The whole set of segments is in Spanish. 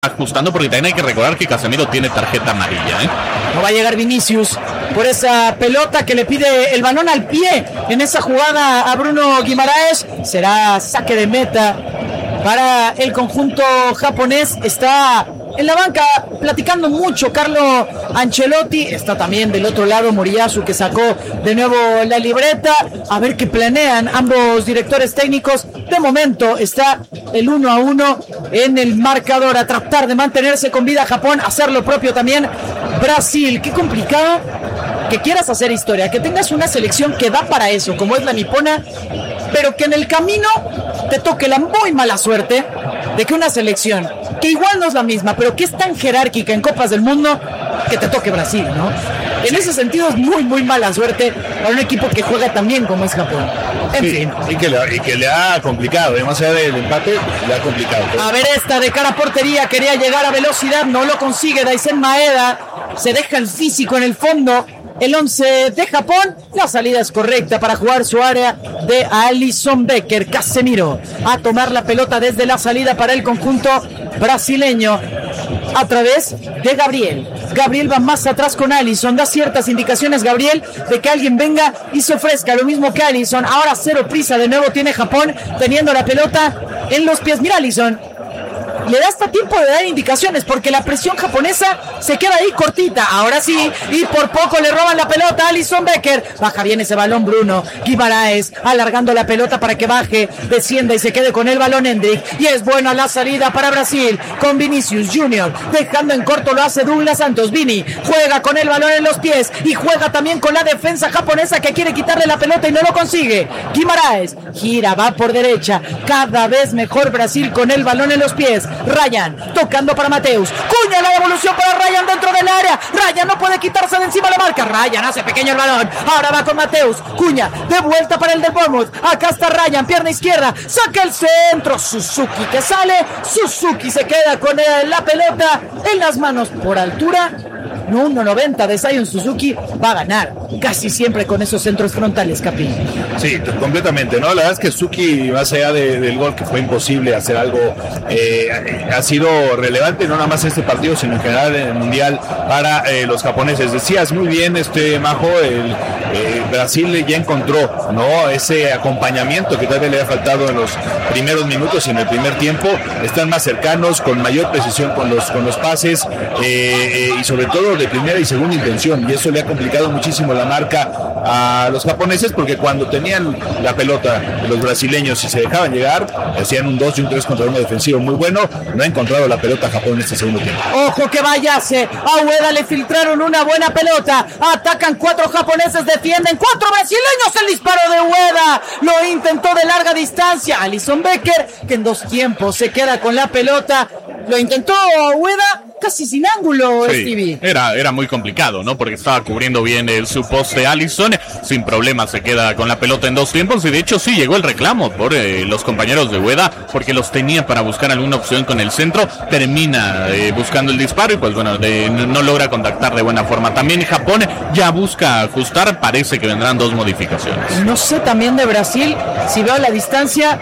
ajustando, porque también hay que recordar que Casemiro tiene tarjeta amarilla, ¿eh? No va a llegar Vinicius por esa pelota que le pide el balón al pie en esa jugada a Bruno Guimaraes. Será saque de meta para el conjunto japonés. Está en la banca platicando mucho Carlo Ancelotti. Está también del otro lado Moriyasu, que sacó de nuevo la libreta. A ver qué planean ambos directores técnicos. De momento está el 1-1 en el marcador. A tratar de mantenerse con vida Japón, hacer lo propio también Brasil. Qué complicado que quieras hacer historia, que tengas una selección que da para eso, como es la nipona, pero que en el camino te toque la muy mala suerte de que una selección que igual no es la misma, pero que es tan jerárquica en Copas del Mundo, que te toque Brasil, ¿no? En ese sentido es muy, muy mala suerte para un equipo que juega tan bien como es Japón. En fin. Y que le ha complicado, más allá del empate, le ha complicado. A ver, esta de cara a portería, quería llegar a velocidad, no lo consigue Daisen Maeda, se deja el físico en el fondo. El 11 de Japón, la salida es correcta para jugar su área de Alisson Becker. Casemiro a tomar la pelota desde la salida para el conjunto brasileño a través de Gabriel. Gabriel va más atrás con Alisson, da ciertas indicaciones Gabriel de que alguien venga y se ofrezca, lo mismo que Alisson. Ahora cero prisa, de nuevo tiene Japón teniendo la pelota en los pies. Mira, Alisson le da hasta tiempo de dar indicaciones, porque la presión japonesa se queda ahí cortita. Ahora sí, y por poco le roban la pelota a Alisson Becker. Baja bien ese balón Bruno Guimaraes, alargando la pelota para que baje, descienda y se quede con el balón Endrick. Y es buena la salida para Brasil con Vinicius Junior, dejando en corto, lo hace Douglas Santos. Vini juega con el balón en los pies y juega también con la defensa japonesa, que quiere quitarle la pelota y no lo consigue. Guimaraes gira, va por derecha, cada vez mejor Brasil con el balón en los pies. Ryan tocando para Mateus Cunha, la devolución para Ryan dentro del área. Ryan no puede quitarse de encima la marca. Ryan hace pequeño el balón, ahora va con Mateus Cunha, de vuelta para el del Bournemouth. Acá está Ryan, pierna izquierda, saca el centro. Suzuki que sale, Suzuki se queda con la pelota en las manos por altura. 1.90 de Zion Suzuki, va a ganar casi siempre con esos centros frontales, Capi. Sí, completamente, ¿no? La verdad es que Suzuki, más allá del gol, que fue imposible hacer algo, ha sido relevante, no nada más en este partido, sino en general en el Mundial para los japoneses. Decías muy bien, Majo, Brasil ya encontró, ¿no?, ese acompañamiento que tal vez le había faltado en los primeros minutos y en el primer tiempo. Están más cercanos, con mayor precisión con los pases, y sobre todo de primera y segunda intención, y eso le ha complicado muchísimo la marca a los japoneses, porque cuando tenían la pelota los brasileños y se dejaban llegar, hacían un 2 y un 3 contra 1 defensivo muy bueno. No ha encontrado la pelota Japón en este segundo tiempo. Ojo que vayase, a Ueda le filtraron una buena pelota, atacan 4 japoneses, defienden 4 brasileños. El disparo de Ueda lo intentó de larga distancia Alisson Becker, que en 2 tiempos se queda con la pelota. Lo intentó Ueda casi sin ángulo, sí, Stevie. Era muy complicado, ¿no? Porque estaba cubriendo bien su poste Alisson. Sin problema se queda con la pelota en 2 tiempos. Y de hecho sí llegó el reclamo por los compañeros de Ueda, porque los tenía para buscar alguna opción con el centro. Termina buscando el disparo y pues bueno, no logra contactar de buena forma. También Japón ya busca ajustar. Parece que vendrán 2 modificaciones. No sé también de Brasil, si veo la distancia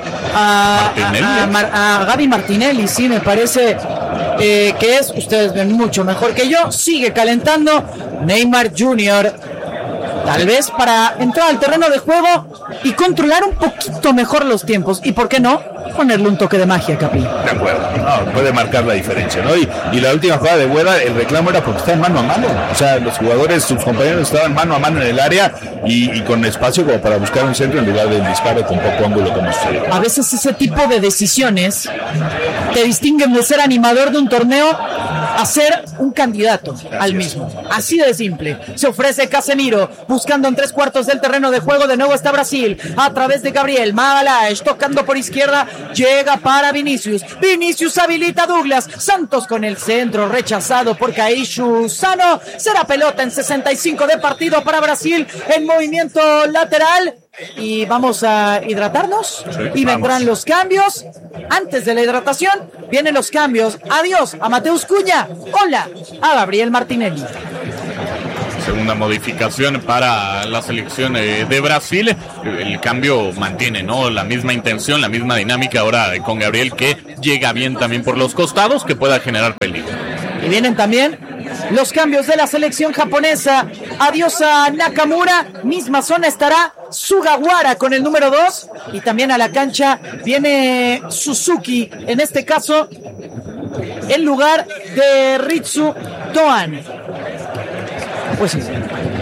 a Gaby Martinelli, sí, me parece que es, ustedes ven mucho mejor que yo, sigue calentando Neymar Jr., tal vez para entrar al terreno de juego y controlar un poquito mejor los tiempos, y por qué no ponerle un toque de magia, Capi. De acuerdo, no, puede marcar la diferencia, ¿no? Y la última jugada de Ueda, el reclamo era porque estaban mano a mano, o sea, los jugadores, sus compañeros estaban mano a mano en el área y con espacio como para buscar un centro en lugar del disparo con poco ángulo como sucedió. A veces ese tipo de decisiones te distinguen de ser animador de un torneo a ser un candidato al mismo. Así de simple. Se ofrece Casemiro, buscando en 3/4 del terreno de juego. De nuevo está Brasil, a través de Gabriel Magalhaes, tocando por izquierda, llega para Vinicius. Vinicius habilita a Douglas Santos con el centro, rechazado por Kaishu Sano. Será pelota en 65 de partido para Brasil en movimiento lateral. Y vamos a hidratarnos, y vendrán los cambios. Antes de la hidratación vienen los cambios. Adiós a Mateus Cunha, hola a Gabriel Martinelli. Segunda modificación para la selección de Brasil. El cambio mantiene, ¿no?, la misma intención, la misma dinámica ahora con Gabriel, que llega bien también por los costados, que pueda generar peligro. Y vienen también los cambios de la selección japonesa. Adiós a Nakamura, misma zona estará Sugawara con el número 2, y también a la cancha viene Suzuki, en este caso en lugar de Ritsu Toan. Pues sí.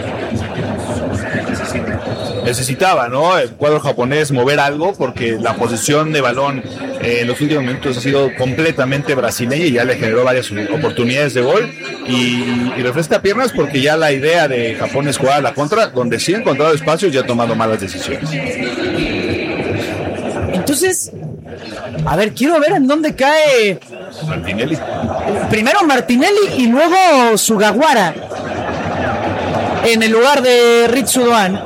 Necesitaba, ¿no?, el cuadro japonés mover algo, porque la posesión de balón en los últimos minutos ha sido completamente brasileña y ya le generó varias oportunidades de gol y refresca piernas, porque ya la idea de Japón es jugar a la contra, donde sí ha encontrado espacios y ha tomado malas decisiones. Entonces, a ver, quiero ver en dónde cae Martinelli. Primero Martinelli y luego Sugawara en el lugar de Ritsu Doan.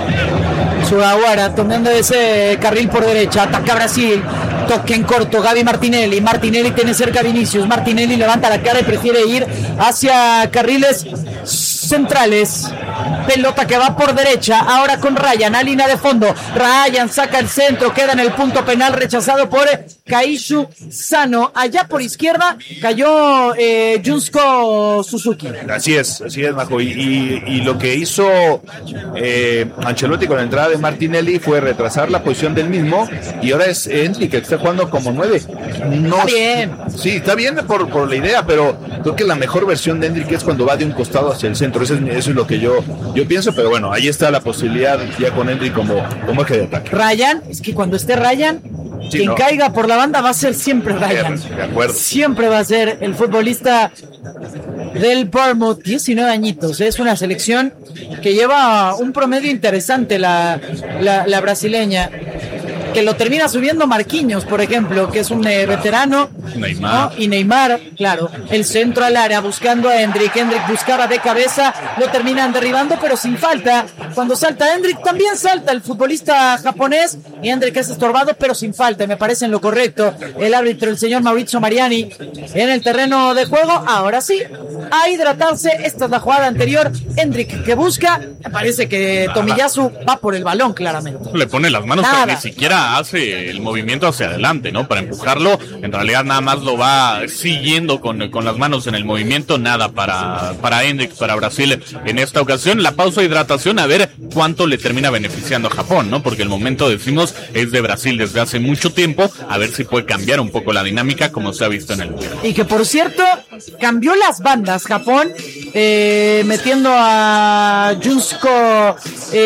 Sugawara tomando ese carril por derecha, ataca Brasil, toque en corto, Gaby Martinelli tiene cerca a Vinicius, Martinelli levanta la cara y prefiere ir hacia carriles centrales. Pelota que va por derecha, ahora con Ryan, a línea de fondo. Ryan saca el centro, queda en el punto penal, rechazado por Kaishu Sano. Allá por izquierda cayó Junsko Suzuki. Así es, Majo. Y lo que hizo Ancelotti con la entrada de Martinelli fue retrasar la posición del mismo, y ahora es Endrick que está jugando como 9. No, está bien. Sí, está bien por la idea, pero creo que la mejor versión de Endrick es cuando va de un costado hacia el centro. Eso es lo que yo pienso, pero bueno, ahí está la posibilidad ya con Endrick como eje de ataque. Ryan, es que cuando esté Ryan, sí, quien caiga por la banda va a ser siempre Ryan. De acuerdo. Siempre va a ser el futbolista del Bournemouth. 19 añitos, es una selección que lleva un promedio interesante la brasileña, que lo termina subiendo Marquinhos, por ejemplo, que es un veterano. Neymar. ¿No? Y Neymar, claro, el centro al área buscando a Endrick buscaba de cabeza, lo terminan derribando, pero sin falta. Cuando salta Endrick, también salta el futbolista japonés, y Endrick es estorbado, pero sin falta, me parece en lo correcto el árbitro, el señor Maurizio Mariani, en el terreno de juego. Ahora sí, a hidratarse. Esta es la jugada anterior, Endrick que busca, me parece que Tomiyasu va por el balón claramente. Le pone las manos, pero ni siquiera hace el movimiento hacia adelante, ¿no?, para empujarlo. En realidad nada más lo va siguiendo con las manos en el movimiento. Nada para Endrick, para Brasil en esta ocasión. La pausa de hidratación, a ver cuánto le termina beneficiando a Japón, ¿no?, porque el momento, decimos, es de Brasil desde hace mucho tiempo. A ver si puede cambiar un poco la dinámica, como se ha visto en el mundial. Y que, por cierto, cambió las bandas Japón, metiendo a Junsko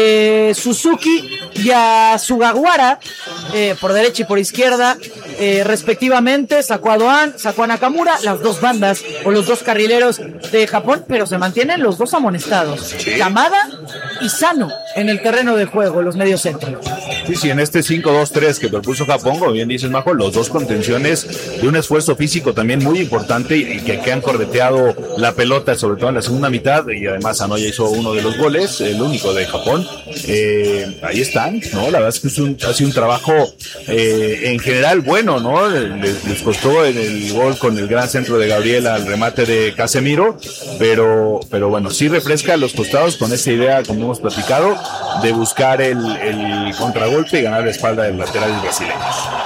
Suzuki y a Sugawara por derecha y por izquierda, respectivamente. Sacó a Doan, sacó a Nakamura, las dos bandas o los dos carrileros de Japón, pero se mantienen los dos amonestados, Kamada y Sano, en el terreno de juego, los mediocentros. Sí, en este 5-2-3 que propuso Japón, como bien dices, Majo, los dos contenciones de un esfuerzo físico también muy importante, y que han correteado la pelota, sobre todo en la segunda mitad, y además Anoya hizo uno de los goles, el único de Japón. Ahí están, ¿no? La verdad es que ha sido un trabajo en general bueno, ¿no? Les costó en el gol con el gran centro de Gabriel al remate de Casemiro, pero bueno, sí refresca a los costados con esa idea, como hemos platicado, de buscar el contragolpe y ganar la espalda del lateral brasileño.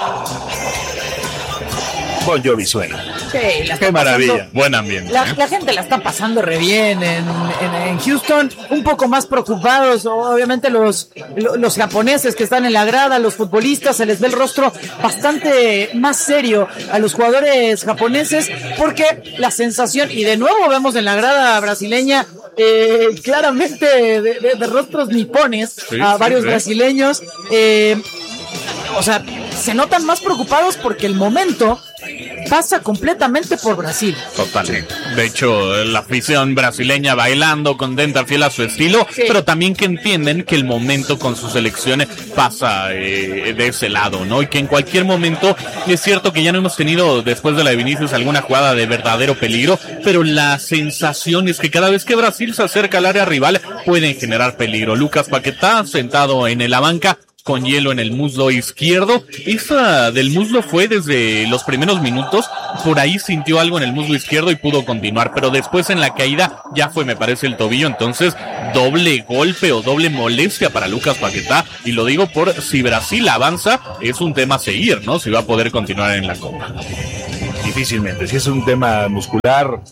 Bon Jovi suena. Sí, qué maravilla, pasando, buen ambiente. La gente la está pasando re bien en Houston, un poco más preocupados, obviamente los japoneses que están en la grada, los futbolistas, se les ve el rostro bastante más serio a los jugadores japoneses, porque la sensación, y de nuevo vemos en la grada brasileña claramente de rostros nipones, a varios brasileños, o sea, se notan más preocupados porque el momento pasa completamente por Brasil. Total. Sí. De hecho, la afición brasileña bailando, contenta, fiel a su estilo, sí, pero también que entienden que el momento con sus selecciones pasa de ese lado, ¿no? Y que en cualquier momento, es cierto que ya no hemos tenido, después de la de Vinicius, alguna jugada de verdadero peligro, pero la sensación es que cada vez que Brasil se acerca al área rival, pueden generar peligro. Lucas Paquetá, sentado en la banca, con hielo en el muslo izquierdo. Esa del muslo fue desde los primeros minutos, por ahí sintió algo en el muslo izquierdo y pudo continuar, pero después en la caída ya fue, me parece, el tobillo. Entonces doble golpe o doble molestia para Lucas Paquetá, y lo digo por si Brasil avanza, es un tema a seguir, ¿no? Si va a poder continuar en la Copa. Difícilmente, si es un tema muscular,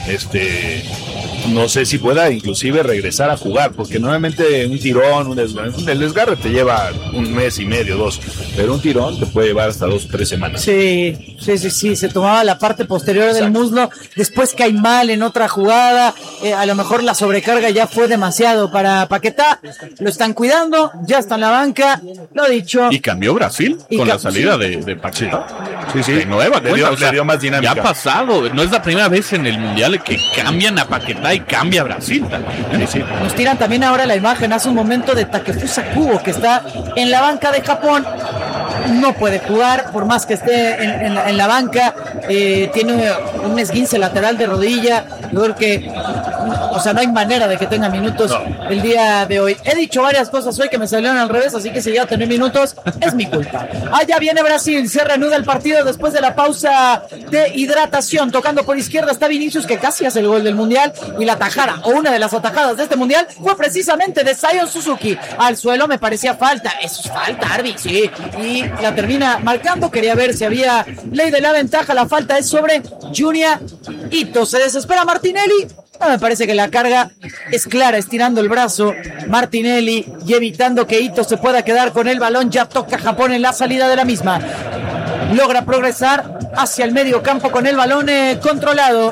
no sé si pueda inclusive regresar a jugar, porque normalmente un tirón, el desgarre te lleva un mes y medio, 2, pero un tirón te puede llevar hasta 2 o 3 semanas. Sí, se tomaba la parte posterior del muslo, después cae mal en otra jugada, a lo mejor la sobrecarga ya fue demasiado para Paquetá, lo están cuidando, ya está en la banca, lo dicho. Y cambió Brasil con la salida de Paquetá. Sí. De nueva cuenta, le dio más dinámica. Ya ha pasado, no es la primera vez en el Mundial que cambian a Paquetá y cambia Brasil también. Sí. Nos tiran también ahora la imagen hace un momento de Takefusa Kubo, que está en la banca de Japón. No puede jugar, por más que esté en la banca. Tiene un esguince lateral de rodilla. Yo creo que, o sea, no hay manera de que tenga minutos el día de hoy. He dicho varias cosas hoy que me salieron al revés, así que si ya tener minutos, es mi culpa. Allá viene Brasil, se reanuda el partido después de la pausa de hidratación. Tocando por izquierda está Vinicius, que casi hace el gol del Mundial, y la tajada, o una de las atajadas de este Mundial, fue precisamente de Zion Suzuki. Al suelo me parecía falta. Eso es falta, Arby, sí. Y la termina marcando. Quería ver si había ley de la ventaja. La falta es sobre Junya Ito. Se desespera Martinelli. No, me parece que la carga es clara, estirando el brazo Martinelli y evitando que Ito se pueda quedar con el balón. Ya toca Japón en la salida de la misma. Logra progresar hacia el medio campo con el balón controlado.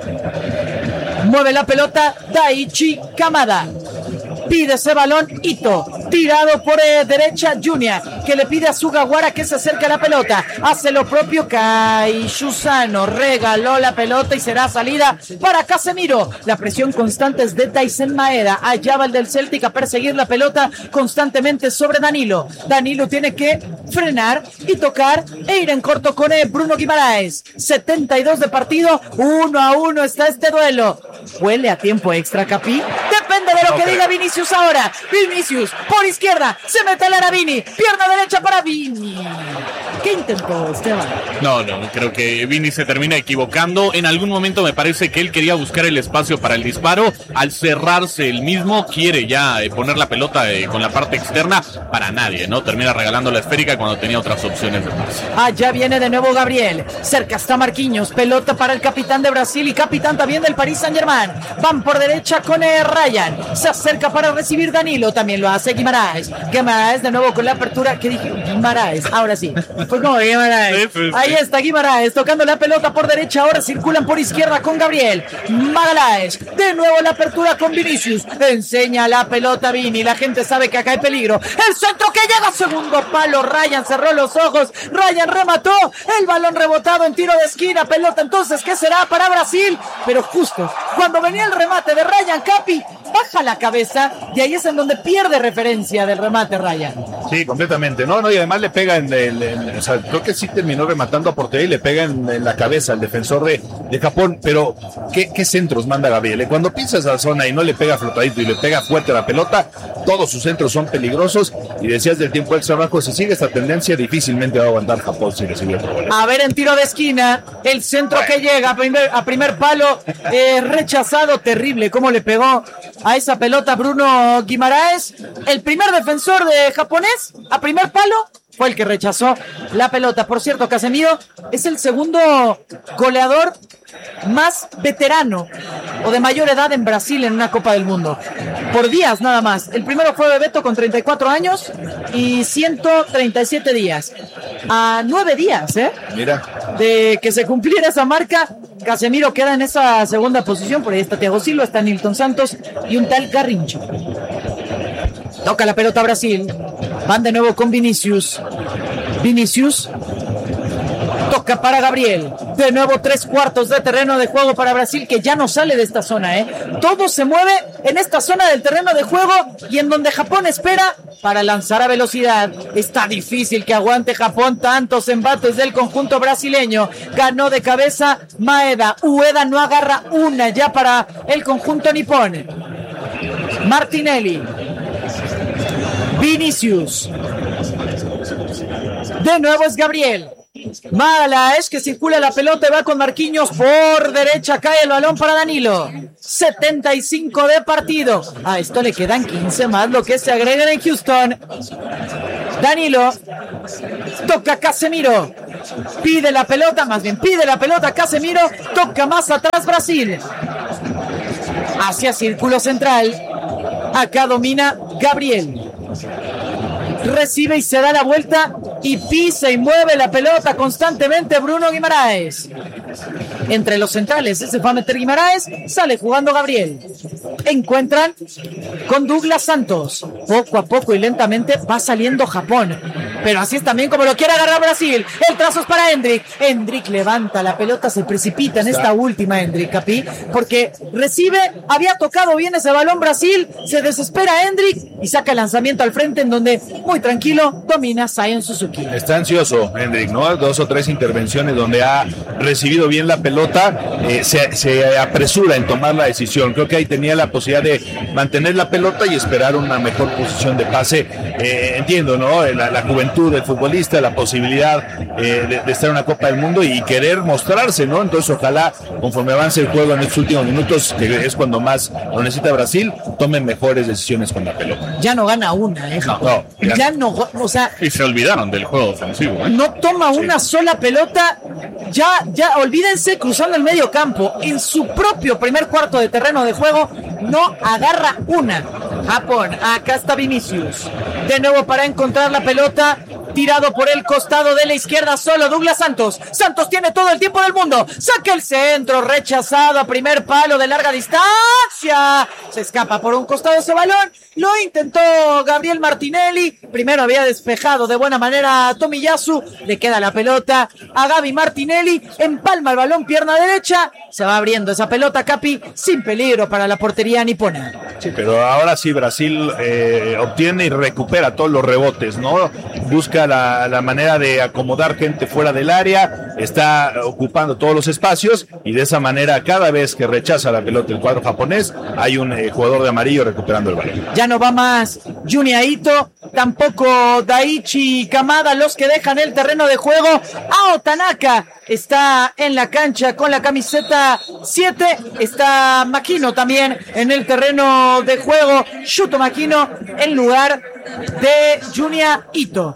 Mueve la pelota Daichi Kamada. Pide ese balón Ito, tirado por derecha Junya, que le pide a Sugawara que se acerque a la pelota. Hace lo propio Kai Shusano, regaló la pelota y será salida para Casemiro. La presión constante es de Tyson Maeda. Allá va el del Celtic a perseguir la pelota constantemente sobre Danilo. Danilo tiene que frenar y tocar e ir en corto con Bruno Guimaraes. 72 de partido, 1-1 está este duelo. Huele a tiempo extra, Capi. Depende de lo que diga Vinicius ahora. Vinicius por izquierda, se mete el Vini, pierna derecha para Vini. ¿Qué intentó Esteban? No, creo que Vini se termina equivocando. En algún momento me parece que él quería buscar el espacio para el disparo. Al cerrarse el mismo, quiere ya poner la pelota con la parte externa para nadie, ¿no? Termina regalando la esférica cuando tenía otras opciones de pase. Allá viene de nuevo Gabriel. Cerca está Marquinhos. Pelota para el capitán de Brasil y capitán también del Paris Saint-Germain. Van por derecha con Ryan. Se acerca para recibir Danilo. También lo hace Guimaraes. Guimaraes de nuevo con la apertura. ¿Qué dije? Guimaraes. Ahora sí. Pues como Guimaraes. Ahí está Guimaraes tocando la pelota por derecha. Ahora circulan por izquierda con Gabriel. Magalhaes. De nuevo la apertura con Vinicius. Enseña la pelota Vini. La gente sabe que acá hay peligro. El centro que llega a segundo palo. Ryan cerró los ojos. Ryan remató. El balón rebotado en tiro de esquina. Pelota entonces, ¿qué será para Brasil? Pero justo cuando venía el remate de Ryan, Capi baja la cabeza y ahí es en donde pierde referencia del remate Ryan. Sí, completamente. No, y además le pega o sea, creo que sí terminó rematando a portería y le pega en la cabeza al defensor de Japón, pero ¿qué centros manda Gabriel? Cuando pisa esa zona y no le pega flotadito y le pega fuerte a la pelota, todos sus centros son peligrosos, y decías del tiempo extra bajo, si sigue esta tendencia difícilmente va a aguantar Japón si recibe otro gol. A ver, en tiro de esquina, el centro que llega a primer palo, rechazado, terrible cómo le pegó a esa pelota Bruno Guimaraes. El primer defensor de japonés a primer palo fue el que rechazó la pelota. Por cierto, Casemiro es el segundo goleador más veterano o de mayor edad en Brasil en una Copa del Mundo, por días nada más. El primero fue Bebeto con 34 años y 137 días. A 9 días, Mira, de que se cumpliera esa marca, Casemiro queda en esa segunda posición. Por ahí está Thiago Silva, está Nilton Santos y un tal Garrincha. Toca la pelota Brasil. Van de nuevo con Vinicius. Vinicius toca para Gabriel. De nuevo 3/4 de terreno de juego para Brasil, que ya no sale de esta zona, Todo se mueve en esta zona del terreno de juego y en donde Japón espera para lanzar a velocidad. Está difícil que aguante Japón tantos embates del conjunto brasileño. Ganó de cabeza Maeda. Ueda no agarra una ya para el conjunto nipón. Martinelli. Vinicius. De nuevo es Gabriel Magalhães que circula la pelota y va con Marquinhos por derecha. Cae el balón para Danilo. 75 de partido. A esto le quedan 15 más, lo que se agregan en Houston. Danilo toca Casemiro. Pide la pelota Casemiro. Toca más atrás Brasil. Hacia círculo central. Acá domina Gabriel. Recibe y se da la vuelta y pisa y mueve la pelota constantemente Bruno Guimaraes. Entre los centrales se va a meter Guimaraes, sale jugando Gabriel. Encuentran con Douglas Santos. Poco a poco y lentamente va saliendo Japón. Pero así es también como lo quiere agarrar Brasil. El trazo es para Endrick. Endrick levanta la pelota, se precipita en esta última Endrick, Capi, porque recibe, había tocado bien ese balón Brasil, se desespera Endrick y saca el lanzamiento al frente en donde muy tranquilo domina Zion Suzuki. Está ansioso Endrick, ¿no? 2 o 3 intervenciones donde ha recibido bien la pelota, se apresura en tomar la decisión. Creo que ahí tenía la posibilidad de mantener la pelota y esperar una mejor posición de pase. Entiendo, ¿no? La juventud del futbolista, la posibilidad de estar en una Copa del Mundo y querer mostrarse, ¿no? Entonces ojalá conforme avance el juego en estos últimos minutos, que es cuando más lo necesita Brasil, tomen mejores decisiones con la pelota. Ya no gana una, No, ya no, o sea, y se olvidaron del juego ofensivo, no toma una sola pelota. Ya, olvídense cruzando el medio campo. En su propio primer cuarto de terreno de juego, no agarra una. Japón, acá está Vinicius. De nuevo para encontrar la pelota. Tirado por el costado de la izquierda solo Douglas Santos. Santos tiene todo el tiempo del mundo. Saca el centro, rechazado a primer palo de larga distancia. Se escapa por un costado ese balón. Lo intentó Gabriel Martinelli. Primero había despejado de buena manera a Tomiyasu. Le queda la pelota a Gaby Martinelli. Empalma el balón, pierna derecha. Se va abriendo esa pelota, Capi, sin peligro para la portería nipona. Sí, pero ahora sí Brasil obtiene y recupera todos los rebotes, ¿no? Busca la manera de acomodar gente fuera del área, está ocupando todos los espacios y de esa manera cada vez que rechaza la pelota el cuadro japonés hay un jugador de amarillo recuperando el balón. Ya no va más Junya Ito, tampoco Daichi Kamada, los que dejan el terreno de juego. Ao Tanaka está en la cancha con la camiseta 7, está Makino también en el terreno de juego. Shuto Makino en lugar de Junya Ito.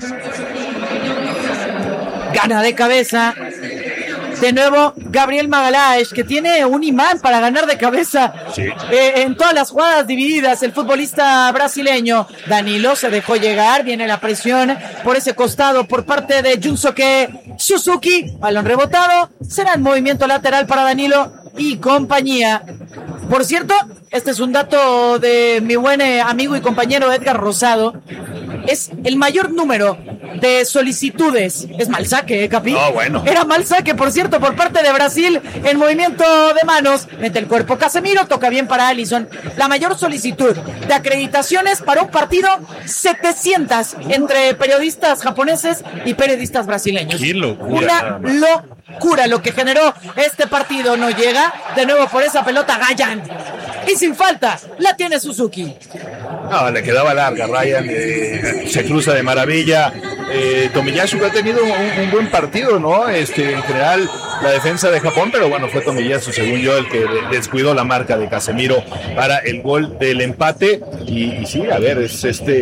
Gana de cabeza de nuevo Gabriel Magalhães, que tiene un imán para ganar de cabeza. Sí. En todas las jugadas divididas, el futbolista brasileño. Danilo se dejó llegar, viene la presión por ese costado por parte de Junsuke Suzuki. Balón rebotado, será en movimiento lateral para Danilo y compañía. Por cierto, este es un dato de mi buen amigo y compañero Edgar Rosado. Es el mayor número de solicitudes. Es mal saque, Capi. Oh, bueno. Era mal saque, por cierto, por parte de Brasil en movimiento de manos. Mete el cuerpo Casemiro, toca bien para Alisson. La mayor solicitud de acreditaciones para un partido, 700 entre periodistas japoneses y periodistas brasileños. ¡Qué locura! Una locura lo que generó este partido. No llega de nuevo por esa pelota Ryan. Y sin falta, la tiene Suzuki. No, le quedaba larga Ryan, se cruza de maravilla. Tomiyasu ha tenido un buen partido, ¿no? En general, la defensa de Japón, pero bueno, fue Tomiyasu, según yo, el que descuidó la marca de Casemiro para el gol del empate. Y sí, a ver, es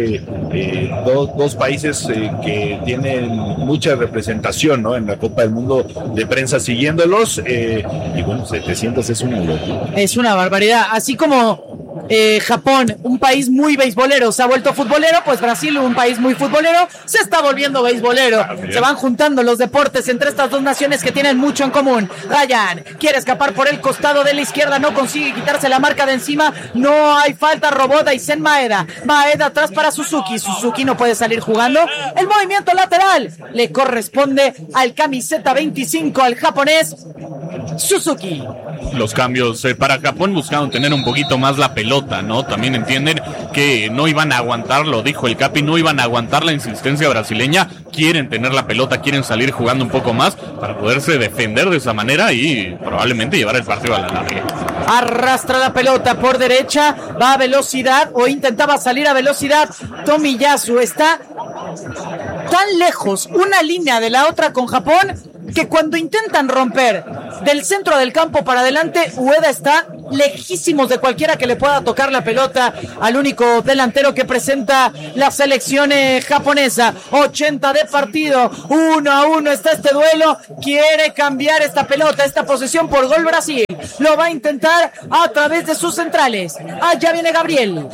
dos países que tienen mucha representación, ¿no? En la Copa del Mundo de prensa siguiéndolos. Y bueno, 700 es una locura. Es una barbaridad. Así como Japón, un país muy beisbolero, se ha vuelto futbolero, pues Brasil, un país muy futbolero, se está volviendo beisbolero. Se van juntando los deportes entre estas dos naciones que tienen mucho en común. Ryan quiere escapar por el costado de la izquierda, no consigue quitarse la marca de encima, no hay falta, robó Daisen Maeda. Maeda atrás para Suzuki. Suzuki no puede salir jugando. El movimiento lateral le corresponde al camiseta 25, al japonés Suzuki. Los cambios para Japón buscaron tener un poquito más la pelota, ¿no? También entienden que no iban a aguantar, lo dijo el Capi, no iban a aguantar la insistencia brasileña, quieren tener la pelota, quieren salir jugando un poco más para poderse defender de esa manera y probablemente llevar el partido a la larga. Arrastra la pelota por derecha, va a velocidad o intentaba salir a velocidad. Tomiyasu está tan lejos una línea de la otra con Japón que cuando intentan romper del centro del campo para adelante, Ueda está lejísimos de cualquiera que le pueda tocar la pelota al único delantero que presenta la selección japonesa. 80 de partido, 1-1 está este duelo. Quiere cambiar esta pelota, esta posesión por gol Brasil. Lo va a intentar a través de sus centrales. Allá viene Gabriel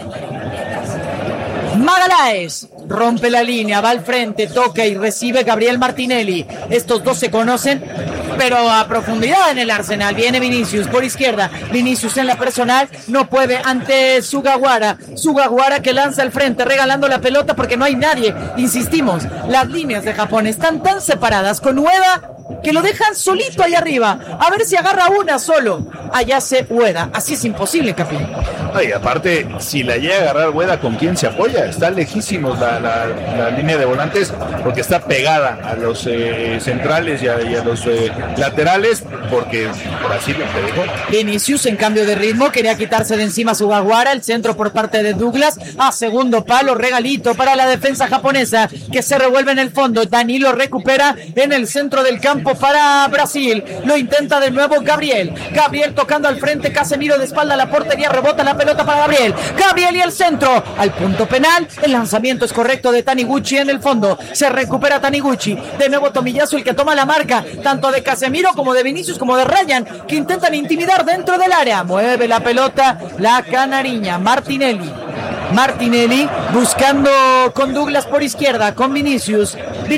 Magaláes, rompe la línea, va al frente, toca y recibe Gabriel Martinelli. Estos dos se conocen, pero a profundidad en el Arsenal. Viene Vinicius por izquierda, Vinicius en la personal, no puede ante Sugawara que lanza al frente, regalando la pelota porque no hay nadie. Insistimos, las líneas de Japón están tan separadas con Ueda que lo dejan solito ahí arriba, a ver si agarra una solo. Allá se Ueda, así es imposible, Capi. Y aparte, si la llega a agarrar Ueda, ¿con quién se apoya? Está lejísimos la línea de volantes, porque está pegada a los centrales y a los laterales, porque Brasil le dejó. Vinicius en cambio de ritmo quería quitarse de encima a Sugawara, el centro por parte de Douglas, a segundo palo, regalito para la defensa japonesa que se revuelve en el fondo. Danilo recupera en el centro del campo para Brasil, lo intenta de nuevo Gabriel tocando al frente, Casemiro de espalda a la portería, rebota la pelota para Gabriel y el centro al punto penal. El lanzamiento es correcto de Taniguchi en el fondo, se recupera Taniguchi, de nuevo Tomiyasu el que toma la marca tanto de Casemiro como de Vinicius como de Ryan, que intentan intimidar dentro del área. Mueve la pelota la canariña Martinelli buscando con Douglas por izquierda, con Vinicius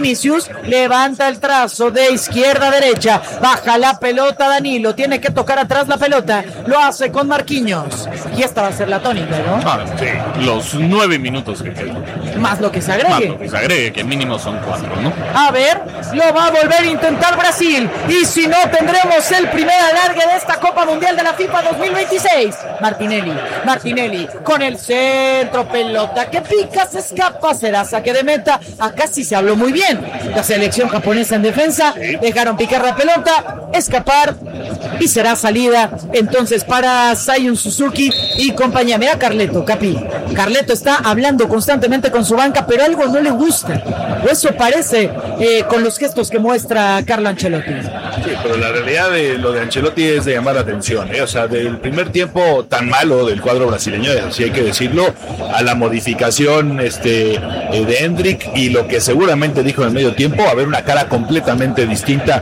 levanta el trazo de izquierda a derecha, baja la pelota Danilo, tiene que tocar atrás la pelota, lo hace con Marquinhos, y esta va a ser la tónica, ¿no? Sí, los 9 minutos que quedan. Más lo que se agregue. Que mínimo son 4, ¿no? A ver, lo va a volver a intentar Brasil, y si no tendremos el primer alargue de esta Copa Mundial de la FIFA 2026. Martinelli con el centro, pelota que pica, se escapa, será saque de meta. Acá sí se habló muy bien la selección japonesa en defensa, dejaron picar la pelota, escapar, y será salida entonces para Sayun Suzuki y compañía. Mira Carleto, Capi, Carleto está hablando constantemente con su banca, pero algo no le gusta, o eso parece con los gestos que muestra Carlo Ancelotti. Sí, pero la realidad de lo de Ancelotti es de llamar la atención, o sea, del primer tiempo tan malo del cuadro brasileño, así hay que decirlo, a la modificación de Hendrick, y lo que seguramente dijo en el medio tiempo, a ver una cara completamente distinta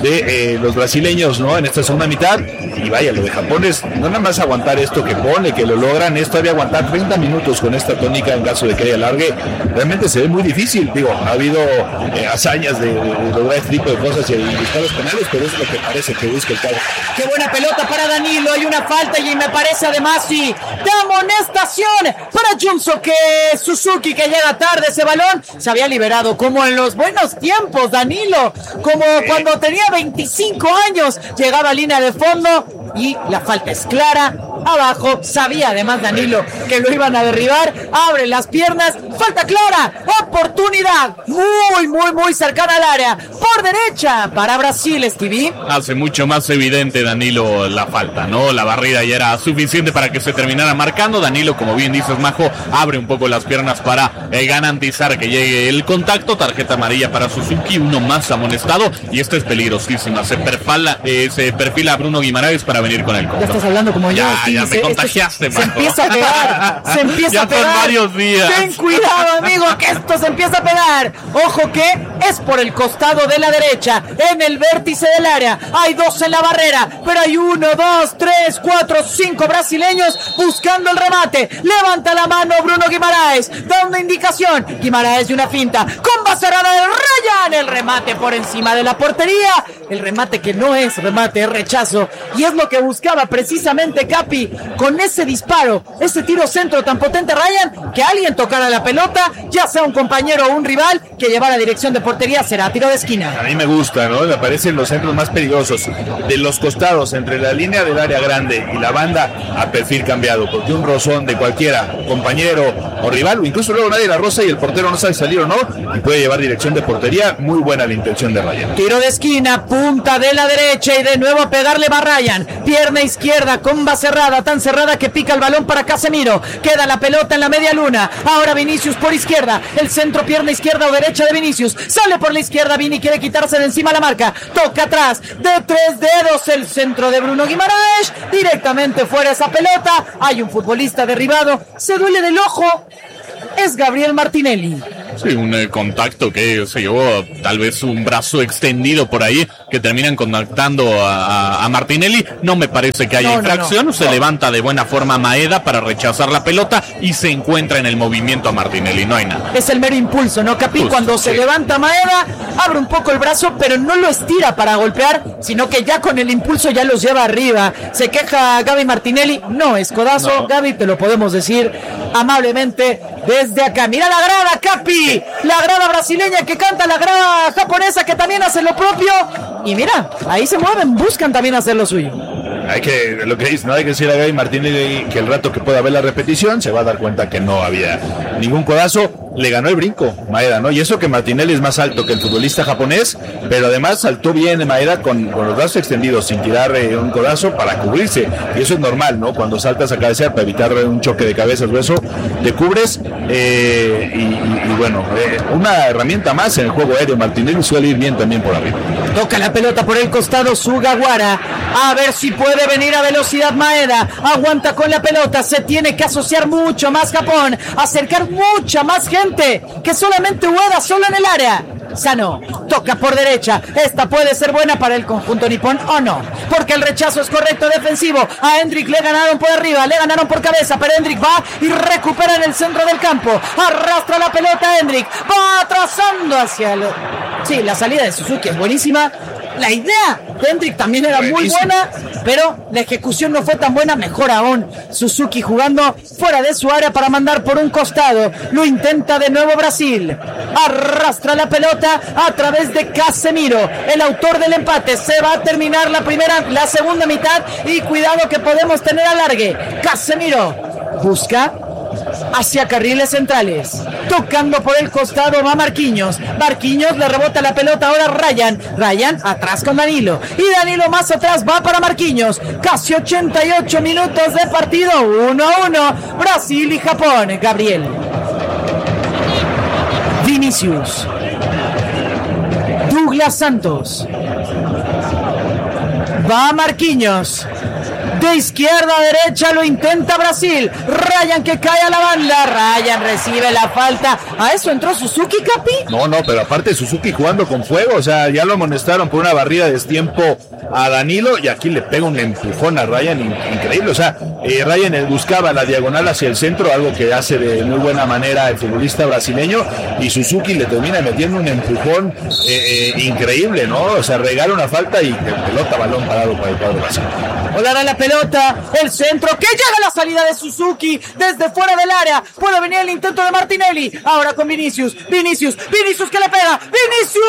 de los brasileños, ¿no? En esta segunda mitad, y vaya, lo de Japón es no nada más aguantar esto que pone, que lo logran, es todavía aguantar 30 minutos con esta tónica en caso de que haya alargue. Realmente se ve muy difícil, ha habido hazañas de lograr este tipo de cosas y buscar los penales, pero es lo que parece que busca el cabo. Qué buena pelota para Danilo, hay una falta y me parece además de amonestación para Junsuke Suzuki, que llega tarde. Ese balón se había liberado como en los buenos tiempos, Danilo, como cuando tenía 25 años, llegaba a línea de fondo y la falta es clara. Abajo, sabía además Danilo que lo iban a derribar, abre las piernas, falta clara, oportunidad muy cercana al área, por derecha para Brasil, Stevie. Hace mucho más evidente Danilo la falta, ¿no? La barrida ya era suficiente para que se terminara marcando. Danilo, como bien dices, Majo, abre un poco las piernas para garantizar que llegue el contacto. Tarjeta amarilla para Suzuki, uno más amonestado, y esta es peligrosísima. Se perfila Bruno Guimaraes para venir con el control. Ya estás hablando como yo. Ya te contagiaste, se empieza a pegar, ya son varios días. Ten cuidado, amigo, que esto se empieza a pegar. Ojo que es por el costado de la derecha, en el vértice del área. Hay 2 en la barrera, pero hay 1, 2, 3, 4, 5 brasileños buscando el remate. Levanta la mano Bruno Guimaraes, da una indicación. Guimaraes de una finta, con basarada del Ryan, el remate por encima de la portería. El remate que no es remate, es rechazo, y es lo que buscaba precisamente Capi con ese disparo, ese tiro centro tan potente, Ryan, que alguien tocara la pelota, ya sea un compañero o un rival, que llevara dirección de portería. Será tiro de esquina. A mí me gusta, ¿no? Me parecen los centros más peligrosos, de los costados, entre la línea del área grande y la banda, a perfil cambiado, porque un rozón de cualquiera, compañero o rival, o incluso luego nadie la roza y el portero no sabe salir o no, y puede llevar dirección de portería. Muy buena la intención de Ryan. Tiro de esquina, punta de la derecha, y de nuevo a pegarle va Ryan. Pierna izquierda, comba cerrada, tan cerrada que pica el balón para Casemiro. Queda la pelota en la media luna. Ahora Vinicius por izquierda. El centro, pierna izquierda o derecha de Vinicius. Sale por la izquierda, Vini quiere quitarse de encima la marca. Toca atrás, de 3 dedos, el centro de Bruno Guimaraes. Directamente fuera esa pelota. Hay un futbolista derribado. Se duele del ojo. Es Gabriel Martinelli. Sí, un contacto que se llevó tal vez un brazo extendido por ahí, que terminan contactando a Martinelli. No me parece que haya infracción. Se levanta de buena forma Maeda para rechazar la pelota y se encuentra en el movimiento a Martinelli. No hay nada. Es el mero impulso, ¿no, Capi? Justo, cuando se levanta Maeda, abre un poco el brazo, pero no lo estira para golpear, sino que ya con el impulso ya los lleva arriba. Se queja Gaby Martinelli. No es codazo, no. Gaby, te lo podemos decir amablemente desde acá. Mira la grada, Capi. La grada brasileña que canta, la grada japonesa que también hace lo propio. Y mira, ahí se mueven, buscan también hacer lo suyo. Lo que dice, no hay que decir a Gaby Martínez que el rato que pueda ver la repetición se va a dar cuenta que no había ningún codazo. Le ganó el brinco Maeda, ¿no? Y eso que Martinelli es más alto que el futbolista japonés, pero además saltó bien Maeda con los brazos extendidos sin tirar un codazo para cubrirse. Y eso es normal, ¿no? Cuando saltas a cabecear para evitar un choque de cabezas o eso, te cubres. Y bueno, una herramienta más en el juego aéreo. Martinelli suele ir bien también por arriba. Toca la pelota por el costado Sugawara. A ver si puede venir a velocidad Maeda. Aguanta con la pelota. Se tiene que asociar mucho más Japón. Acercar mucha más gente que solamente Ueda solo en el área. Sano, toca por derecha. Esta puede ser buena para el conjunto nipón o no, porque el rechazo es correcto defensivo. A Hendrik le ganaron por arriba, le ganaron por cabeza, pero Hendrik va y recupera en el centro del campo. Arrastra la pelota Hendrik, va trazando hacia el... Sí, la salida de Suzuki es buenísima. La idea de Hendrik también era muy buena, pero la ejecución no fue tan buena. Mejor aún, Suzuki jugando fuera de su área para mandar por un costado. Lo intenta de nuevo Brasil. Arrastra la pelota a través de Casemiro, el autor del empate. Se va a terminar la segunda mitad y cuidado que podemos tener alargue. Casemiro busca hacia carriles centrales, tocando por el costado va Marquinhos le rebota la pelota ahora Ryan atrás con Danilo, y Danilo más atrás va para Marquinhos. Casi 88 minutos de partido, 1-1 Brasil y Japón. Gabriel, Vinicius, Douglas Santos, va Marquinhos, de izquierda a derecha lo intenta Brasil. Ryan que cae a la banda. Ryan recibe la falta. ¿A eso entró Suzuki, Capi? No, pero aparte Suzuki jugando con fuego. O sea, ya lo amonestaron por una barrida de destiempo a Danilo y aquí le pega un empujón a Ryan increíble. O sea, Ryan buscaba la diagonal hacia el centro, algo que hace de muy buena manera el futbolista brasileño, y Suzuki le termina metiendo un empujón increíble, ¿no? O sea, regala una falta y pelota, balón parado para el cuadro brasileño. Volará la pelota, el centro, que llega la salida de Suzuki desde fuera del área. Puede venir el intento de Martinelli. Ahora con Vinicius que le pega. ¡Vinicius!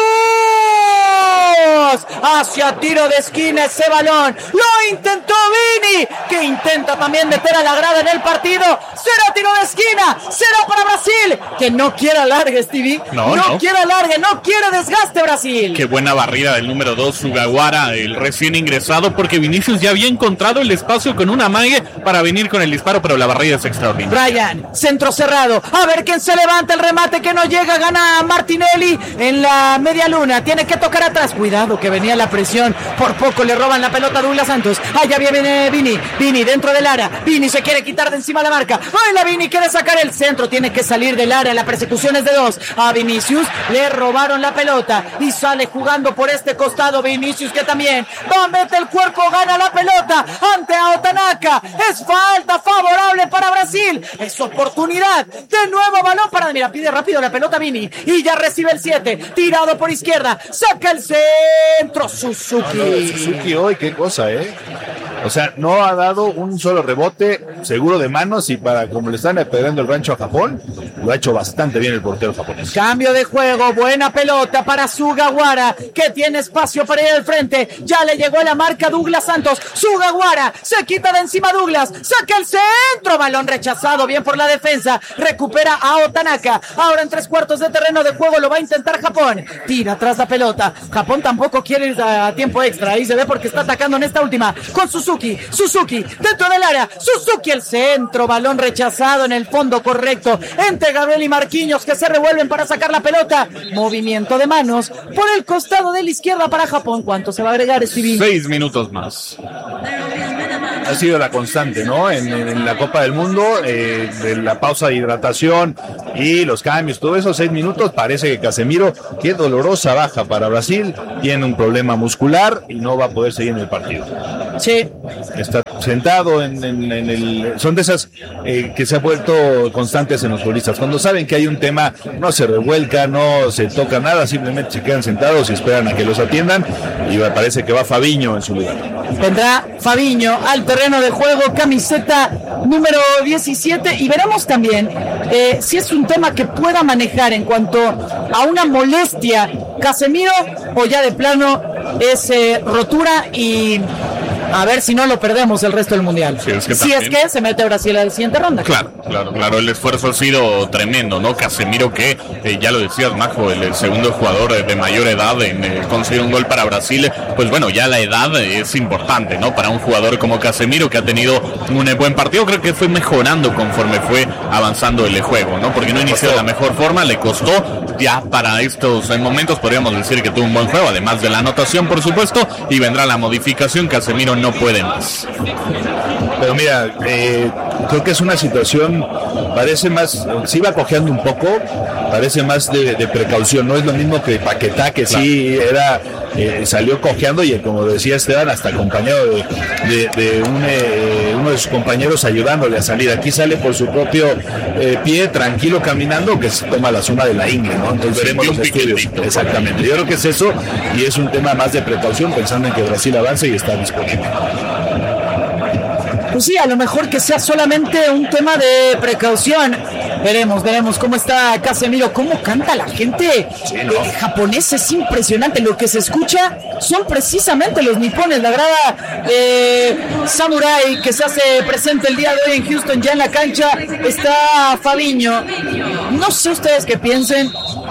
Hacia tiro de esquina ese balón. Lo intentó Vini, que intenta también meter a la grada en el partido. Será tiro de esquina, será para Brasil, que no quiere alargue, Stevie. No quiere alargue, no quiere desgaste Brasil. Qué buena barrida del número 2, Sugawara, el recién ingresado, porque Vinicius ya había encontrado el espacio con una amague para venir con el disparo, pero la barrida es extraordinaria. Ryan, centro cerrado, a ver quién se levanta, el remate que no llega, gana Martinelli en la media luna, tiene que tocar atrás, cuidado que venía la presión, por poco le roban la pelota a Douglas Santos. Allá viene Vini dentro del área, Vini se quiere quitar de encima la marca, la Vini quiere sacar el centro, tiene que salir del área, la persecución es de 2, a Vinicius le robaron la pelota y sale jugando por este costado Vinicius, que también va, mete el cuerpo, gana la pelota ante a Otanaka, es falta favorable para Brasil, es oportunidad, de nuevo balón para, mira, pide rápido la pelota Vini, y ya recibe el 7, tirado por izquierda, saca el centro Suzuki. Suzuki hoy, qué cosa, o sea, no ha dado un solo rebote seguro de manos, y para como le están apedreando el rancho a Japón, lo ha hecho bastante bien el portero japonés. Cambio de juego, buena pelota para Sugawara, que tiene espacio para ir al frente, ya le llegó a la marca Douglas Santos, Sugawara, se quita de encima Douglas, saca el centro, balón rechazado, bien por la defensa, recupera a Otanaka, ahora en 3/4 de terreno de juego lo va a intentar Japón, tira atrás la pelota, Japón tampoco quiere ir a tiempo extra, ahí se ve porque está atacando en esta última, con Suzuki, Suzuki dentro del área, Suzuki el centro, balón rechazado en el fondo correcto, entre Gabriel y Marquinhos que se revuelven para sacar la pelota, movimiento de manos por el costado de la izquierda para Japón. ¿Cuánto se va a agregar, Stevie? 6 minutos más. Ha sido la constante, ¿no? En la Copa del Mundo, de la pausa de hidratación y los cambios, todo eso, 6 minutos. Parece que Casemiro, qué dolorosa baja para Brasil, tiene un problema muscular y no va a poder seguir en el partido. Sí. Está sentado son de esas que se han vuelto constantes en los futbolistas. Cuando saben que hay un tema, no se revuelca, no se toca nada, simplemente se quedan sentados y esperan a que los atiendan. Y me parece que va Fabinho en su lugar. Vendrá Fabinho al terreno de juego, camiseta número 17, y veremos también si es un tema que pueda manejar en cuanto a una molestia Casemiro, o ya de plano es rotura y a ver si no lo perdemos el resto del mundial. Si es que se mete Brasil a la siguiente ronda. Claro, el esfuerzo ha sido tremendo, ¿no? Casemiro, que ya lo decías, Majo, el segundo jugador de mayor edad en conseguir un gol para Brasil, pues bueno, ya la edad es importante, ¿no? Para un jugador como Casemiro, que ha tenido un buen partido, creo que fue mejorando conforme fue avanzando el juego, ¿no? Porque no inició de la mejor forma, le costó. Ya para estos momentos podríamos decir que tuvo un buen juego, además de la anotación, por supuesto, y vendrá la modificación. Casemiro no puede más. Pero mira, creo que es una situación, parece más, sí va cojeando un poco, parece más de precaución, no es lo mismo que Paquetá, que sí era, salió cojeando, y como decía Esteban, hasta acompañado de uno de sus compañeros ayudándole a salir. Aquí sale por su propio pie, tranquilo, caminando, que se toma la zona de la ingle, ¿no? Entonces veremos los estudios. Exactamente, yo creo que es eso, y es un tema más de precaución, pensando en que Brasil avance y está disponible. Pues sí, a lo mejor que sea solamente un tema de precaución. Veremos cómo está Casemiro, cómo canta la gente japonés, es impresionante. Lo que se escucha son precisamente los nipones, la grada Samurai que se hace presente el día de hoy en Houston. Ya en la cancha está Fabinho. No sé ustedes qué piensen.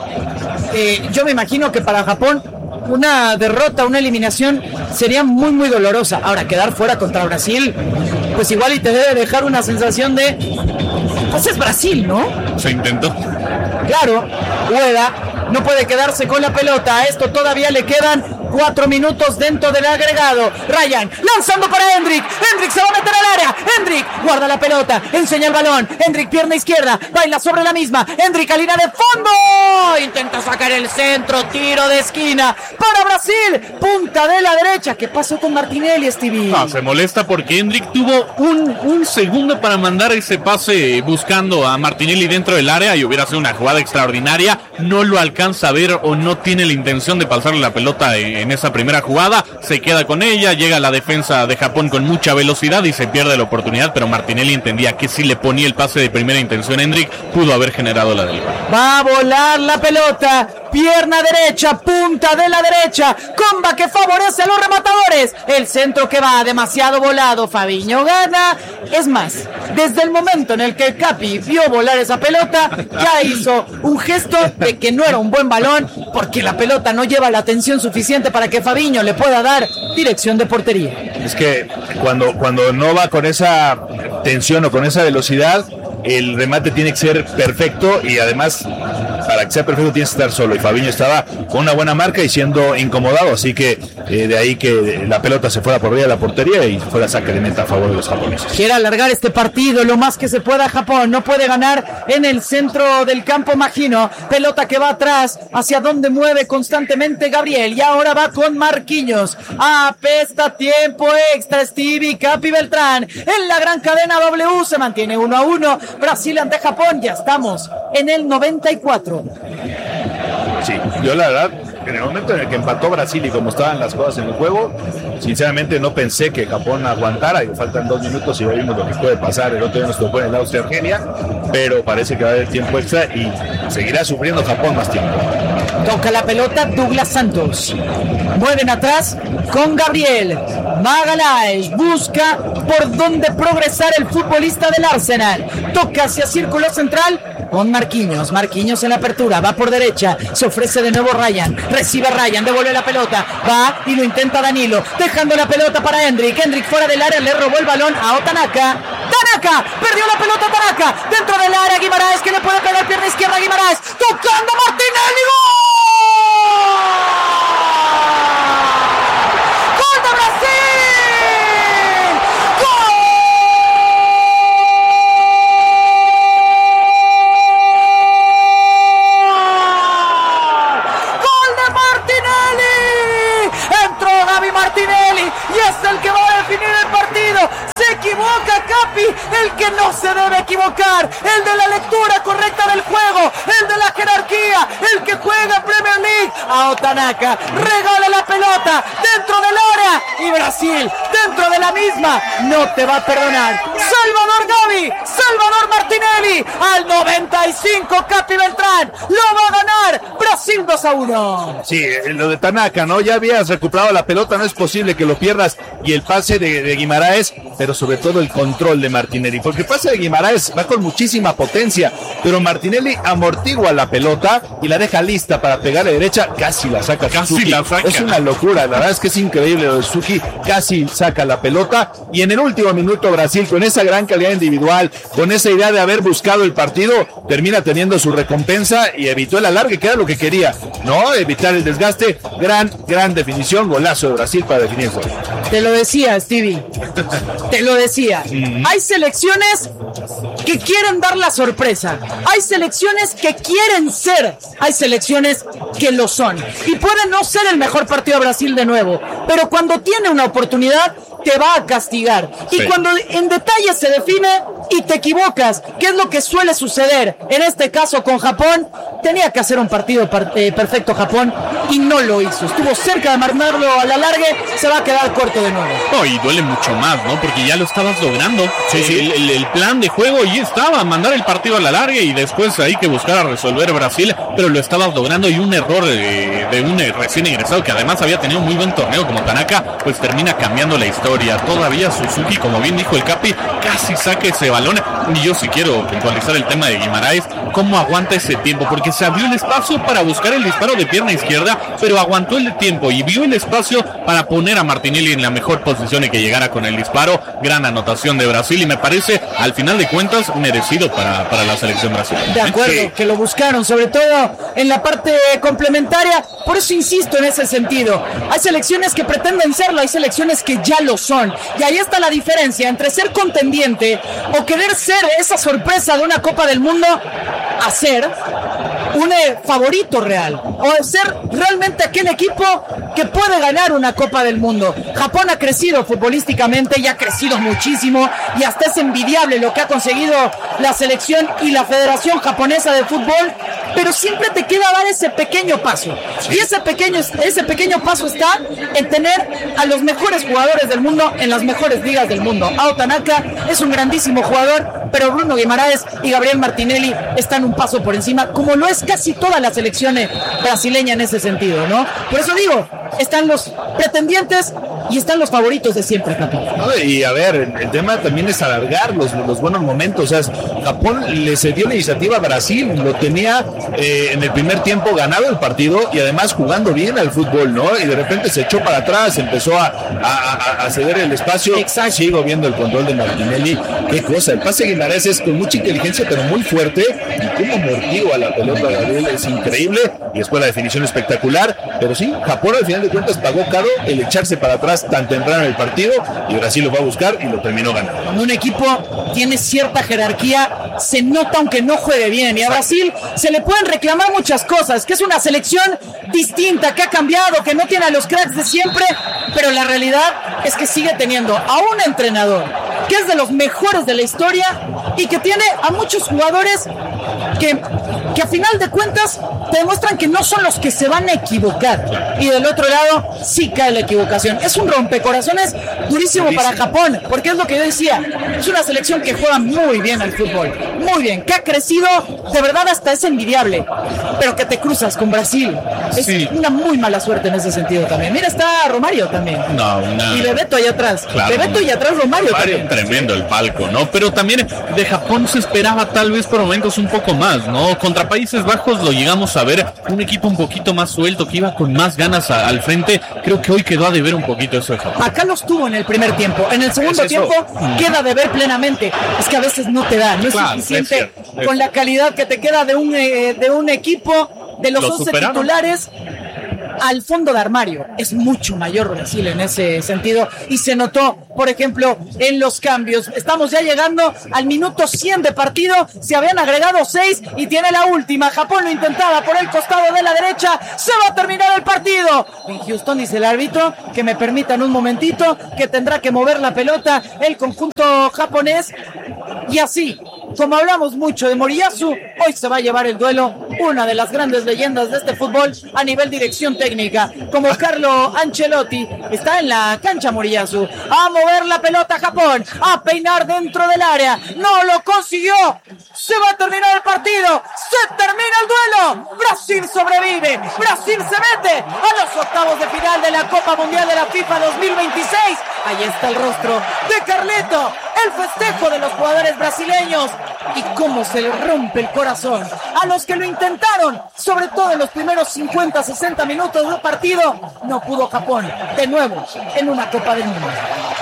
Yo me imagino que para Japón una derrota, una eliminación sería muy muy dolorosa. Ahora, quedar fuera contra Brasil, pues igual y te debe dejar una sensación de, pues es Brasil, ¿no? Se intentó. Claro, Ueda no puede quedarse con la pelota. A esto todavía le quedan 4 minutos dentro del agregado. Ryan lanzando para Hendrik. Hendrik se va a meter al área. Hendrik guarda la pelota, enseña el balón. Hendrik, pierna izquierda, baila sobre la misma. Hendrik a línea de fondo. Intenta sacar el centro, tiro de esquina para Brasil. Punta de la derecha. ¿Qué pasó con Martinelli, Stevie? No, se molesta porque Hendrik tuvo un segundo para mandar ese pase buscando a Martinelli dentro del área y hubiera sido una jugada extraordinaria. No lo alcanza a ver o no tiene la intención de pasarle la pelota en esa primera jugada. Se queda con ella, llega la defensa de Japón con mucha velocidad y se pierde la oportunidad, pero Martinelli entendía que si le ponía el pase de primera intención Hendrik, pudo haber generado la del gol. Va a volar la pelota, pierna derecha, punta de la derecha, comba que favorece a los rematadores, el centro que va demasiado volado, Fabinho gana. Es más, desde el momento en el que el Capi vio volar esa pelota, ya hizo un gesto de que no era un buen balón, porque la pelota no lleva la atención suficiente para que Fabinho le pueda dar dirección de portería. Es que cuando no va con esa tensión o con esa velocidad, el remate tiene que ser perfecto, y además para que sea perfecto tienes que estar solo, y Fabinho estaba con una buena marca y siendo incomodado, así que de ahí que la pelota se fuera por arriba de la portería y fuera saque de meta a favor de los japoneses. Quiere alargar este partido lo más que se pueda Japón, no puede ganar en el centro del campo Magino, pelota que va atrás, hacia donde mueve constantemente Gabriel, y ahora va con Marquinhos, apesta tiempo extra, Stevie, Capi Beltrán, en la gran cadena W, se mantiene 1-1, Brasil ante Japón, ya estamos en el 94. Sí, yo la verdad, en el momento en el que empató Brasil y como estaban las cosas en el juego, sinceramente no pensé que Japón aguantara, y faltan 2 minutos y ya vimos lo que puede pasar. El otro día nos tocó en el Austria-Argenia, pero parece que va a haber tiempo extra y seguirá sufriendo Japón más tiempo. Toca la pelota Douglas Santos, mueven atrás con Gabriel Magalhaes, busca por dónde progresar el futbolista del Arsenal, toca hacia círculo central, con Marquinhos en la apertura, va por derecha, se ofrece de nuevo Ryan, recibe Ryan, devuelve la pelota, va y lo intenta Danilo, dejando la pelota para Hendrik fuera del área, le robó el balón a Tanaka, perdió la pelota Tanaka, dentro del área Guimaraes, que le puede pegar pierna izquierda Guimaraes, tocando Martinelli, ¡gol de Brasil! ¡Gol de Martinelli! Entró Gaby Martinelli y es el que va a definir el partido. Se equivoca Capi, el que no se debe equivocar, el de la lectura correcta del juego, el de la jerarquía, el que juega en Premier League. A Tanaka, regala la pelota dentro del área y Brasil, dentro de la misma, no te va a perdonar. Salvador Gavi, Salvador Martinelli, al 95 Capi Beltrán, lo va a ganar Brasil 2-1. Sí, lo de Tanaka, ¿no? Ya habías recuperado la pelota, no es posible que lo pierdas, y el pase de Guimaraes, pero sobre todo el control de Martinelli, porque el pase de Guimaraes va con muchísima potencia, pero Martinelli amortigua la pelota y la deja lista para pegar a derecha, casi la saca. Es una locura, la verdad es que es increíble lo de Suzuki, casi saca la pelota, y en el último minuto Brasil, con esa gran calidad individual, con esa idea de haber buscado el partido, termina teniendo su recompensa y evitó el alargue, que era lo que quería, ¿no? Evitar el desgaste. Gran definición, golazo de Brasil para definir el juego. Te lo decía, Stevie. Te lo decía. Hay selecciones que quieren dar la sorpresa. Hay selecciones que quieren ser. Hay selecciones que lo son. Y puede no ser el mejor partido de Brasil de nuevo, pero cuando tiene una oportunidad, te va a castigar. Y cuando en detalle se define y te equivocas, que es lo que suele suceder en este caso con Japón, tenía que hacer un partido perfecto Japón y no lo hizo. Estuvo cerca de mandarlo a la largue, se va a quedar corto de nuevo. No, y duele mucho más, ¿no? Porque ya lo estabas logrando. El plan de juego ya estaba, mandar el partido a la larga y después hay que buscar a resolver Brasil, pero lo estabas logrando, y un error de un recién ingresado que además había tenido un muy buen torneo como Tanaka, pues termina cambiando la historia. Todavía Suzuki, como bien dijo el Capi, casi saca ese balón. Y yo sí quiero puntualizar el tema de Guimaraes, cómo aguanta ese tiempo, porque se abrió el espacio para buscar el disparo de pierna izquierda, pero aguantó el tiempo y vio el espacio para poner a Martinelli en la mejor posición y que llegara con el disparo. Gran anotación de Brasil, y me parece, al final de cuentas, merecido para la selección brasileña. De acuerdo, que lo buscaron, sobre todo en la parte complementaria. Por eso insisto en ese sentido. Hay selecciones que pretenden serlo, hay selecciones que ya lo son. Y ahí está la diferencia entre ser contendiente o querer ser esa sorpresa de una Copa del Mundo a ser un favorito real, o ser realmente aquel equipo que puede ganar una Copa del Mundo. Japón ha crecido futbolísticamente y ha crecido muchísimo, y hasta es envidiable lo que ha conseguido la selección y la Federación Japonesa de Fútbol, pero siempre te queda dar ese pequeño paso, y ese pequeño paso está en tener a los mejores jugadores del mundo en las mejores ligas del mundo. Ao Tanaka es un grandísimo jugador, pero Bruno Guimaraes y Gabriel Martinelli están un paso por encima, como lo es casi toda la selección brasileña en ese sentido, ¿no? Por eso digo, están los pretendientes y están los favoritos de siempre, Japón. No, y a ver, el tema también es alargar los buenos momentos. O sea, Japón le cedió la iniciativa a Brasil, lo tenía en el primer tiempo ganado el partido y además jugando bien al fútbol, ¿no? Y de repente se echó para atrás, empezó a ceder el espacio. Exacto. Sigo viendo el control de Martinelli. Qué cosa, el pase de Guimaraes es con mucha inteligencia pero muy fuerte, y cómo amortigua la pelota Gabriel es increíble, y después la definición espectacular. Pero sí, Japón al final de cuentas pagó caro el echarse para atrás tan temprano en el partido, y Brasil lo va a buscar y lo terminó ganando. Cuando un equipo tiene cierta jerarquía, se nota aunque no juegue bien, y a Brasil se le pueden reclamar muchas cosas, que es una selección distinta, que ha cambiado, que no tiene a los cracks de siempre, pero la realidad es que sigue teniendo a un entrenador que es de los mejores de la historia y que tiene a muchos jugadores que a final de cuentas te demuestran que no son los que se van a equivocar, y del otro lado sí cae la equivocación. Es un rompecorazones durísimo para Japón, porque es lo que yo decía, es una selección que juega muy bien al fútbol, muy bien, que ha crecido, de verdad hasta es envidiable, pero que te cruzas con Brasil es una muy mala suerte en ese sentido también. Mira, está Romario también, y Bebeto allá atrás, claro, Bebeto y atrás Romario también. tremendo el palco, ¿no? Pero también de Japón se esperaba tal vez por momentos un poco más, ¿no? Contra Países Bajos lo llegamos a ver un equipo un poquito más suelto, que iba con más ganas al frente. Creo que hoy quedó a deber un poquito eso de Japón. Acá los tuvo en el primer tiempo. En el segundo tiempo queda a deber plenamente. Es que a veces no te da, no es suficiente con la calidad que te queda de un equipo de los 11 titulares. Al fondo de armario es mucho mayor Brasil en ese sentido y se notó, por ejemplo, en los cambios. Estamos ya llegando al minuto 100 de partido, se habían agregado 6 y tiene la última. Japón lo intentaba por el costado de la derecha, se va a terminar el partido. En Houston dice el árbitro que me permitan un momentito, que tendrá que mover la pelota el conjunto japonés. Y así, como hablamos mucho de Moriyasu, hoy se va a llevar el duelo una de las grandes leyendas de este fútbol a nivel dirección técnica, como Carlo Ancelotti. Está en la cancha Moriyasu, a mover la pelota Japón, a peinar dentro del área, no lo consiguió, se va a terminar el partido, se termina el duelo, Brasil sobrevive, Brasil se mete a los octavos de final de la Copa Mundial de la FIFA 2026, ahí está el rostro de Carleto, el festejo de los jugadores brasileños y cómo se le rompe el corazón a los que lo intentaron, sobre todo en los primeros 50-60 minutos del partido. No pudo Japón, de nuevo, en una Copa del Mundo.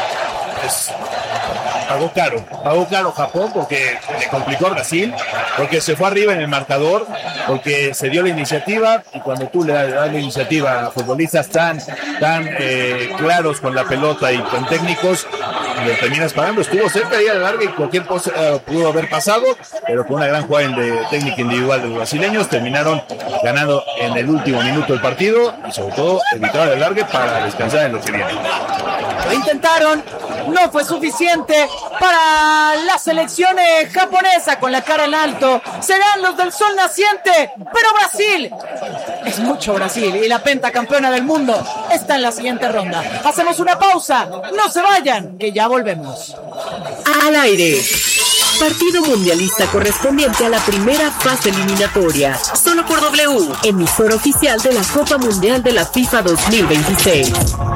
Pagó caro Japón porque le complicó a Brasil, porque se fue arriba en el marcador, porque se dio la iniciativa, y cuando tú le das la iniciativa a futbolistas tan claros con la pelota y tan técnicos, lo terminas pagando. Estuvo cerca de ir a la larga y cualquier cosa pudo haber pasado, pero con una gran jugada de técnica individual de los brasileños terminaron ganando en el último minuto del partido y sobre todo evitaron el alargue para descansar en lo que viene. Lo intentaron, no fue suficiente para la selección japonesa. Con la cara en alto serán los del sol naciente, pero Brasil es mucho Brasil y la pentacampeona del mundo está en la siguiente ronda. Hacemos una pausa, no se vayan, que ya volvemos. Al aire, partido mundialista correspondiente a la primera fase eliminatoria, solo por W, emisor oficial de la Copa Mundial de la FIFA 2026.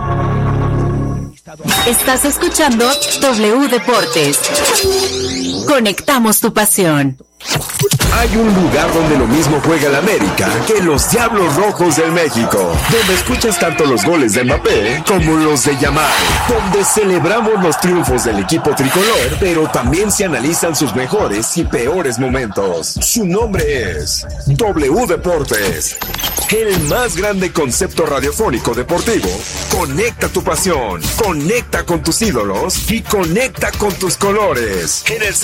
Estás escuchando W Deportes. Conectamos tu pasión. Hay un lugar donde lo mismo juega el América que los Diablos Rojos del México, donde escuchas tanto los goles de Mbappé como los de Yamal, donde celebramos los triunfos del equipo tricolor, pero también se analizan sus mejores y peores momentos. Su nombre es W Deportes, el más grande concepto radiofónico deportivo. Conecta tu pasión, conecta con tus ídolos y conecta con tus colores. En el